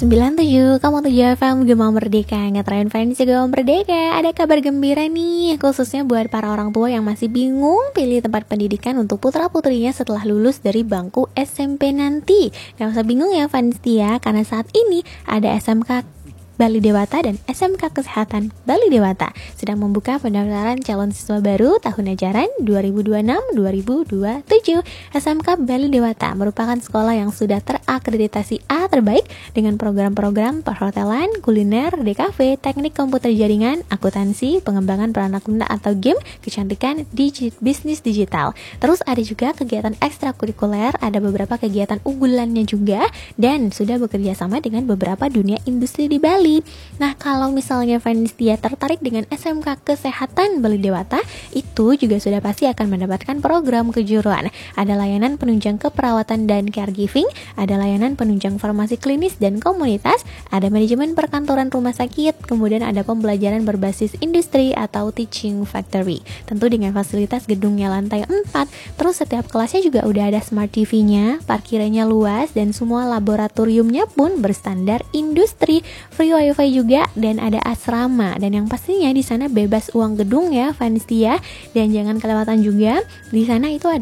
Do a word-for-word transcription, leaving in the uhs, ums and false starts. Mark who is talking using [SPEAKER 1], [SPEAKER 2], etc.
[SPEAKER 1] sembilan tujuh koma tujuh F M Gema Merdeka, ngetrain fans Gema Merdeka. Ada kabar gembira nih, khususnya buat para orang tua yang masih bingung pilih tempat pendidikan untuk putra-putrinya setelah lulus dari bangku S M P nanti. Gak usah bingung ya fans ya, karena saat ini ada S M K Bali Dewata dan S M K Kesehatan Bali Dewata sedang membuka pendaftaran calon siswa baru tahun ajaran dua ribu dua puluh enam dua ribu dua puluh tujuh. S M K Bali Dewata merupakan sekolah yang sudah terakreditasi A terbaik dengan program-program perhotelan, kuliner, D K V, teknik komputer jaringan, akuntansi, pengembangan peranak lunak atau game, kecantikan, digi- bisnis digital. Terus ada juga kegiatan ekstrakurikuler, ada beberapa kegiatan unggulannya juga, dan sudah bekerja sama dengan beberapa dunia industri di Bali. Nah, kalau misalnya fans dia tertarik dengan S M K Kesehatan Bali Dewata, itu juga sudah pasti akan mendapatkan program kejuruan. Ada layanan penunjang keperawatan dan caregiving, ada layanan penunjang farmasi klinis dan komunitas, ada manajemen perkantoran rumah sakit, kemudian ada pembelajaran berbasis industri atau teaching factory. Tentu dengan fasilitas gedungnya lantai empat. Terus setiap kelasnya juga udah ada smart T V-nya, parkirannya luas, dan semua laboratoriumnya pun berstandar industri. Free wifi juga, dan ada asrama, dan yang pastinya di sana bebas uang gedung ya fans dia. Dan jangan kelewatan juga, di sana itu ada